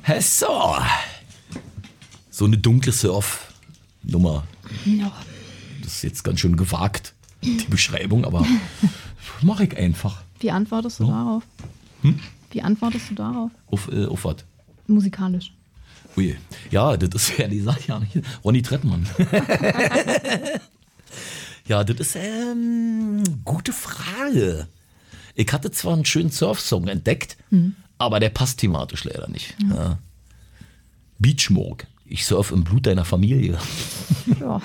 So. So eine dunkle Surf-Nummer. Ja. Das ist jetzt ganz schön gewagt, die Beschreibung, aber mache ich einfach. Wie antwortest du darauf? Wie antwortest du darauf? Auf was? Musikalisch. Ui. Ja, das ist ja, die sagt ja nicht. Ronny Trettmann. Ja, das ist gute Frage. Ich hatte zwar einen schönen Surf-Song entdeckt, aber der passt thematisch leider nicht. Ja. Beachmorg. Ich surf im Blut deiner Familie. Ja.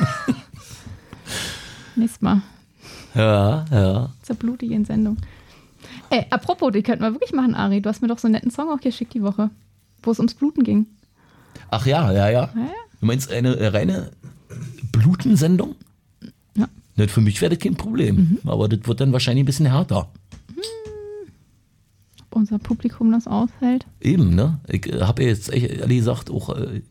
Nächstes Mal. Ja. Zur blutigen Sendung. Ey, apropos, die könnten wir wirklich machen, Ari. Du hast mir doch so einen netten Song auch geschickt die Woche, wo es ums Bluten ging. Ach ja. Du meinst eine reine Blutensendung? Ja. Nicht für mich wäre das kein Problem, aber das wird dann wahrscheinlich ein bisschen härter. Ob unser Publikum das aushält. Eben, ne? Ich habe jetzt ehrlich gesagt auch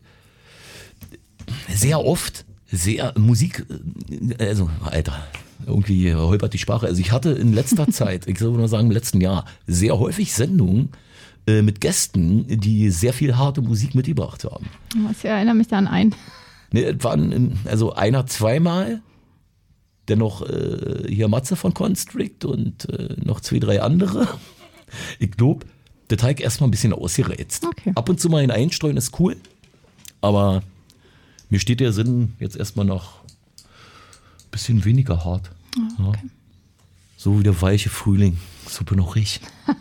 sehr oft Musik, also Alter, irgendwie holpert die Sprache. Also ich hatte in letzter Zeit, ich soll nur sagen im letzten Jahr, sehr häufig Sendungen mit Gästen, die sehr viel harte Musik mitgebracht haben. Ich erinnere mich da an einen. Ne, es waren also einer zweimal, dennoch hier Matze von Constrict und noch 2, 3 andere. Ich glaube, der Teig erstmal ein bisschen ausgerätzt. Okay. Ab und zu mal in einstreuen ist cool, aber mir steht der Sinn jetzt erstmal noch ein bisschen weniger hart. Oh, okay. Ja. So wie der weiche Frühling, Suppe noch riecht.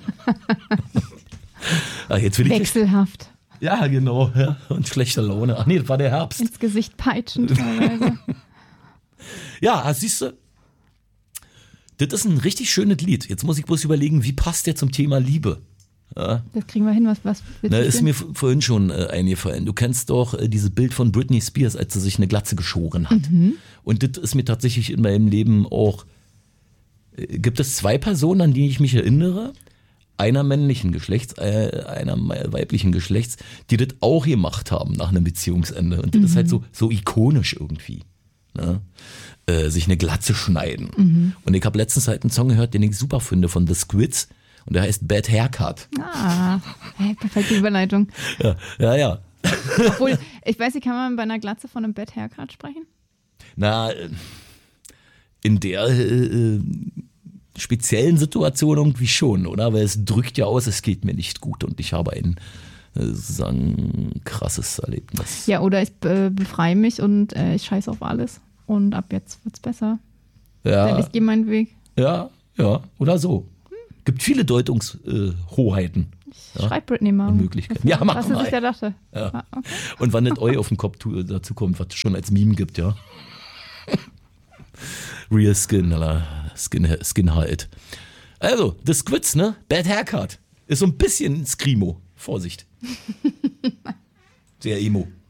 Jetzt will ich Wechselhaft. ja, genau. Ja. Und schlechter Laune. Ach nee, das war der Herbst. Ins Gesicht peitschen teilweise. Ja, siehst du, das ist ein richtig schönes Lied. Jetzt muss ich bloß überlegen, wie passt der zum Thema Liebe? Ja. Das kriegen wir hin, was willst Na, du ist denn? mir vorhin schon eingefallen. Du kennst doch dieses Bild von Britney Spears, als sie sich eine Glatze geschoren hat. Und das ist mir tatsächlich in meinem Leben auch, gibt es 2 Personen, an die ich mich erinnere, einer männlichen Geschlechts, einer weiblichen Geschlechts, die das auch gemacht haben nach einem Beziehungsende. Und das ist halt so ikonisch irgendwie. Ne? Sich eine Glatze schneiden. Und ich habe letztens halt einen Song gehört, den ich super finde, von The Squids. Und der heißt Bad Haircut. Perfekte Überleitung. Ja. Obwohl, ich weiß nicht, kann man bei einer Glatze von einem Bad Haircut sprechen? Na, in der speziellen Situation irgendwie schon, oder? Weil es drückt ja aus, es geht mir nicht gut und ich habe ein sozusagen krasses Erlebnis. Ja, oder ich befreie mich und ich scheiße auf alles. Und ab jetzt wird's besser. Denn Ja, ich gehe meinen Weg. ja, oder so. Gibt viele Deutungshoheiten. Schreib Britney mal. Und Möglichkeiten. Ja, mach was sie mal. sich da dachte. Ja. Ah, okay. Und wann nicht euch auf den Kopf dazu kommt, was es schon als Meme gibt, ja. Real Skin, oder Skin halt. Also, The Squids, ne? Bad Haircut. Ist so ein bisschen Screamo. Vorsicht. Sehr emo.